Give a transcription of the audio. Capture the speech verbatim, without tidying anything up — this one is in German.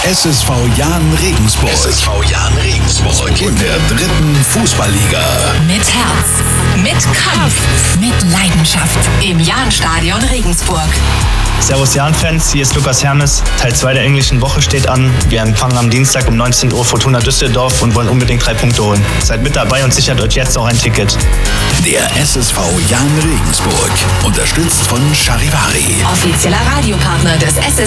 S S V Jahn Regensburg. S S V Jahn Regensburg in der dritten Fußballliga. Mit Herz, mit Kampf, mit Leidenschaft im Jahnstadion Regensburg. Servus Jahn-Fans, hier ist Lukas Hermes. Teil zwei der englischen Woche steht an. Wir empfangen am Dienstag um neunzehn Uhr Fortuna Düsseldorf und wollen unbedingt drei Punkte holen. Seid mit dabei und sichert euch jetzt auch ein Ticket. Der S S V Jahn Regensburg, unterstützt von Charivari. Offizieller Radiopartner des S S V